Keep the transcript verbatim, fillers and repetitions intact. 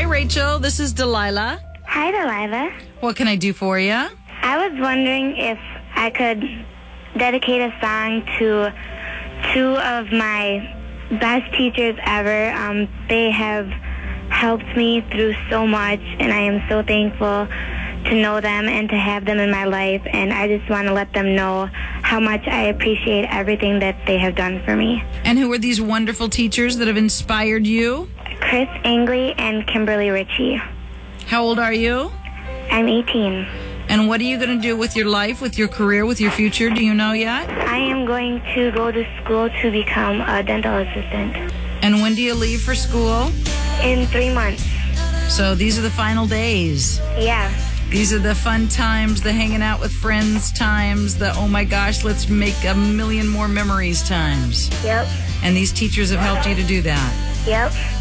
Hi, Rachel. This is Delilah. Hi, Delilah. What can I do for you? I was wondering if I could dedicate a song to two of my best teachers ever. Um, they have helped me through so much, and I am so thankful to know them and to have them in my life, and I just want to let them know how much I appreciate everything that they have done for me. And who are these wonderful teachers that have inspired you? Chris Angley and Kimberly Ritchie. How old are you? I'm eighteen. And what are you going to do with your life, with your career, with your future? Do you know yet? I am going to go to school to become a dental assistant. And when do you leave for school? In three months. So these are the final days. Yeah. These are the fun times, the hanging out with friends times, the oh my gosh, let's make a million more memories times. Yep. And these teachers have helped you to do that. Yep.